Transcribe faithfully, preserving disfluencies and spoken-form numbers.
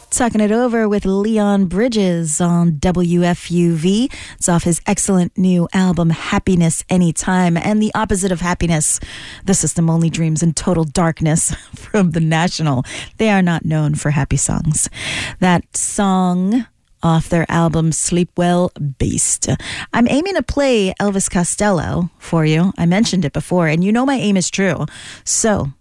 Talking it over with Leon Bridges on W F U V. It's off his excellent new album, Happiness Anytime, and the opposite of happiness, The System Only Dreams in Total Darkness from The National. They are not known for happy songs. That song off their album Sleep Well Beast. I'm aiming to play Elvis Costello for you. I mentioned it before, and you know my aim is true. So